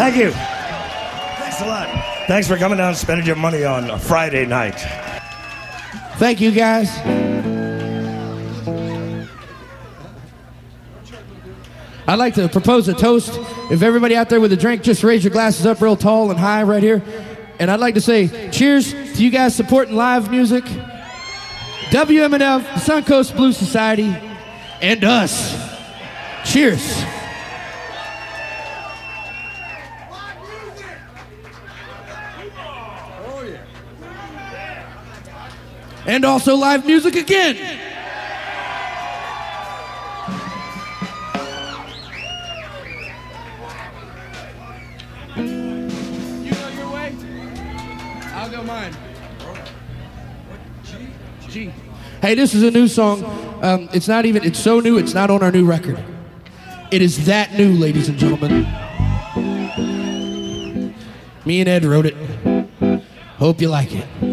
Thank you. Thanks a lot. Thanks for coming down and spending your money on a Friday night. Thank you, guys. I'd like to propose a toast. If everybody out there with a drink, just raise your glasses up real tall and high right here. And I'd like to say cheers to you guys supporting live music, WMNF, the Suncoast Blues Society, and us. Cheers. And also live music again. You go your way, I'll go mine. G. Hey, this is a new song. It's so new, it's not on our new record. It is that new, ladies and gentlemen. Me and Ed wrote it. Hope you like it.